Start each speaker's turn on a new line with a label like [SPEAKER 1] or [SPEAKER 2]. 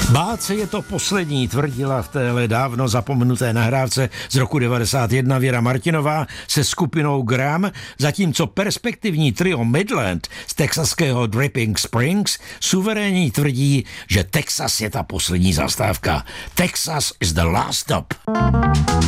[SPEAKER 1] Bát se je to poslední, tvrdila v téhle dávno zapomenuté nahrávce z roku 91 Věra Martinová se skupinou Gram, zatímco perspektivní trio Midland z texaského Dripping Springs suverénní tvrdí, že Texas je ta poslední zastávka. Texas is the last stop.